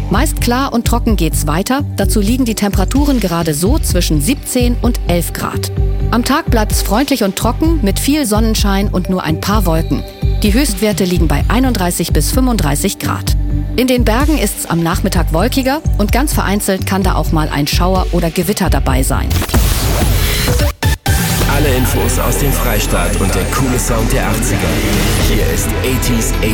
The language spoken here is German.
Meist klar und trocken geht's weiter. Dazu liegen die Temperaturen gerade so zwischen 17 und 11 Grad. Am Tag bleibt's freundlich und trocken mit viel Sonnenschein und nur ein paar Wolken. Die Höchstwerte liegen bei 31 bis 35 Grad. In den Bergen ist's am Nachmittag wolkiger und ganz vereinzelt kann da auch mal ein Schauer oder Gewitter dabei sein. Alle Infos aus dem Freistaat und der coole Sound der 80er. Hier ist 80s